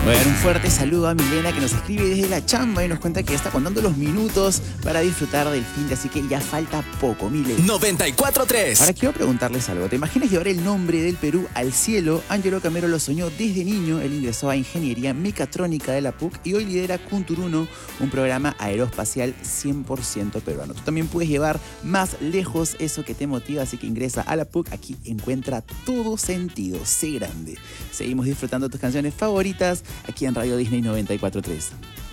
Bueno, un fuerte saludo a Milena que nos escribe desde la chamba y nos cuenta que está contando los minutos para disfrutar del fin de, así que ya falta poco, Milena. 94.3. Ahora quiero preguntarles algo. ¿Te imaginas llevar el nombre del Perú al cielo? Angelo Camero lo soñó desde niño. Él ingresó a Ingeniería Mecatrónica de la PUC y hoy lidera Kunturuno, un programa aeroespacial 100% peruano. Tú también puedes llevar más lejos eso que te motiva, así que ingresa a la PUC. Aquí encuentra todo sentido. Sé grande. Seguimos disfrutando tus canciones favoritas aquí en Radio Disney 94.3.